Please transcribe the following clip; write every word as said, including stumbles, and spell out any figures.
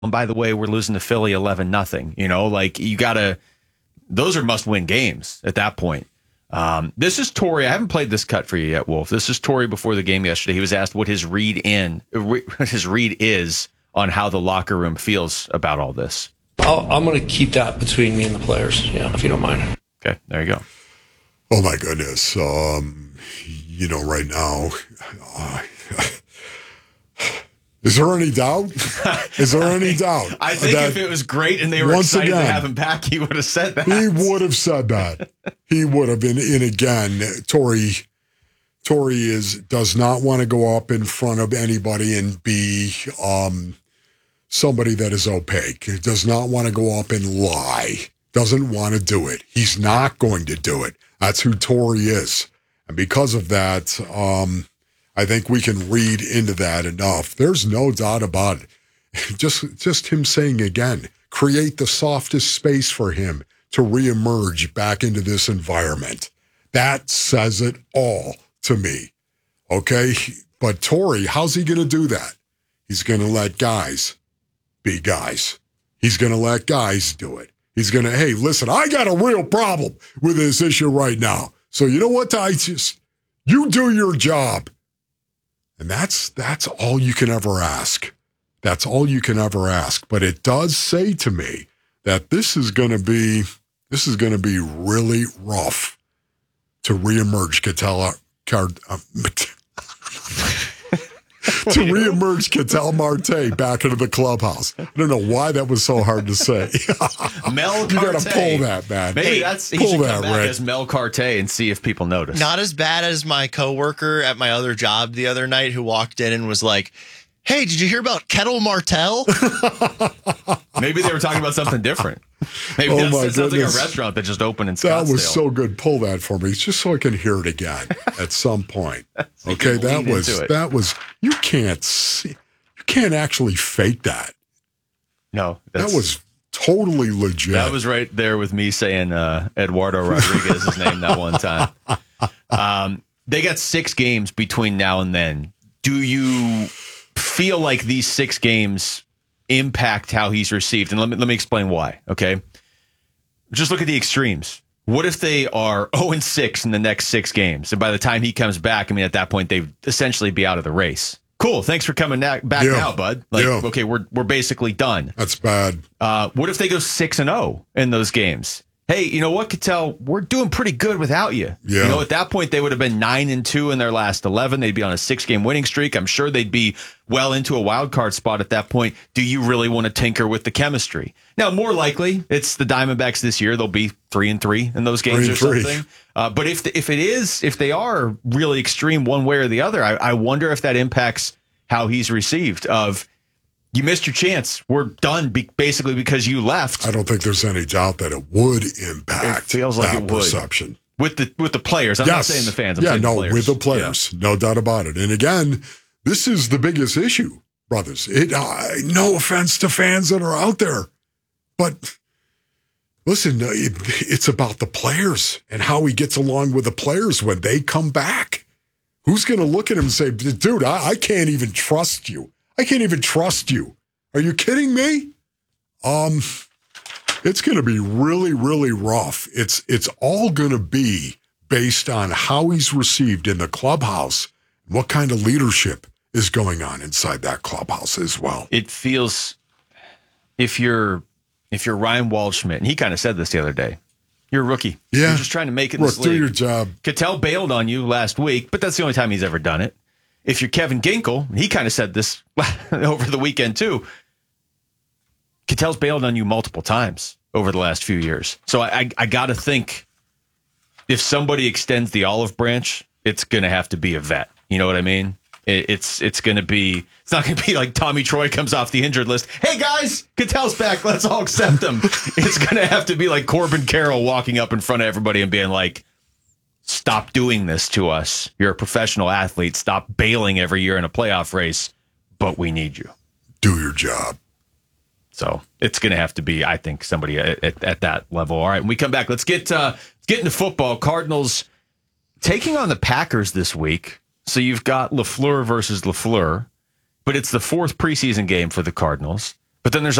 And by the way, we're losing to Philly eleven nothing. You know, like you got to, those are must win games at that point. Um, this is Torrey. I haven't played this cut for you yet, Wolf. This is Torrey before the game yesterday. He was asked what his read in, what his read is on how the locker room feels about all this. I'll, I'm going to keep that between me and the players, yeah, if you don't mind. Okay, there you go. Oh, my goodness. Um, you know, right now, uh, is there any doubt? Is there any doubt? I think if it was great and they were excited again, to have him back, he would have said that. He would have said that. He would have been. And again, Torrey, Torrey is does not want to go up in front of anybody and be um, somebody that is opaque. He does not want to go up and lie. Doesn't want to do it. He's not going to do it. That's who Torrey is. And because of that, um, I think we can read into that enough. There's no doubt about it. Just, just him saying again, create the softest space for him to reemerge back into this environment. That says it all to me. Okay? But Torrey, how's he going to do that? He's going to let guys be guys. He's going to let guys do it. He's going to, hey, listen, I got a real problem with this issue right now. So you know what, I just, you do your job. And that's that's all you can ever ask. That's all you can ever ask. But it does say to me that this is going to be this is going to be really rough to reemerge Ketel Card uh, to reemerge Ketel Marte back into the clubhouse. I don't know why that was so hard to say. Mel Carte. You got to pull that, man. Maybe that's he pull should that, come back Rick. as Mel Carte and see if people notice. Not as bad as my coworker at my other job the other night who walked in and was like, "Hey, did you hear about Kettle Martell?" Maybe they were talking about something different. Maybe Oh, that's, my that sounds like goodness. a restaurant that just opened in That Scottsdale. was so good. Pull that for me, just so I can hear it again at some point. So you Okay, can that lean was into it. that was. You can't see. You can't actually fake that. No, That that's, was totally legit. that was right there with me saying uh, Eduardo Rodriguez's name that one time. Um, they got six games between now and then. Do you feel like these six games impact how he's received? And let me let me explain why. Okay, just look at the extremes. What if they are oh and six in the next six games, and by the time he comes back, I mean at that point they'd essentially be out of the race. Cool, thanks for coming back Yeah. now, bud. Like, Yeah. okay, we're we're basically done. That's bad. Uh, what if they go six and zero in those games? Hey, you know what, Ketel? We're doing pretty good without you. Yeah. You know, at that point, they would have been nine and two in their last eleven. They'd be on a six-game winning streak. I'm sure they'd be well into a wild card spot at that point. Do you really want to tinker with the chemistry? Now, more likely, it's the Diamondbacks this year. They'll be three and three in those games Three or and three. something. Uh, but if the, if it is, if they are really extreme one way or the other, I, I wonder if that impacts how he's received. Of you missed your chance. We're done be- basically because you left. I don't think there's any doubt that it would impact It feels like that it would. perception. With the with the players. I'm not saying the fans. I'm yeah, saying no, the players. with the players. No doubt about it. And again, this is the biggest issue, brothers. It, uh, no offense to fans that are out there, but listen, uh, it, it's about the players and how he gets along with the players when they come back. Who's going to look at him and say, dude, I, I can't even trust you. I can't even trust you. Are you kidding me? Um, it's going to be really, really rough. It's it's all going to be based on how he's received in the clubhouse, what kind of leadership is going on inside that clubhouse as well. It feels if you're if you're Ryan Waldschmidt, and he kind of said this the other day. You're a rookie. Yeah. You're just trying to make it in Look, this do league. your job. Ketel bailed on you last week, but that's the only time he's ever done it. If you're Kevin Ginkel, and he kind of said this over the weekend too, Ketel's bailed on you multiple times over the last few years. So I, I, I got to think if somebody extends the olive branch, it's going to have to be a vet. You know what I mean? It, it's it's going to be, it's not going to be like Tommy Troy comes off the injured list. Hey guys, Ketel's back. Let's all accept him. It's going to have to be like Corbin Carroll walking up in front of everybody and being like, stop doing this to us. You're a professional athlete. Stop bailing every year in a playoff race, but we need you. Do your job. So it's going to have to be, I think, somebody at, at, at that level. All right, when we come back, let's get uh, let's get into football. Cardinals taking on the Packers this week. So you've got LaFleur versus LaFleur, but it's the fourth preseason game for the Cardinals. But then there's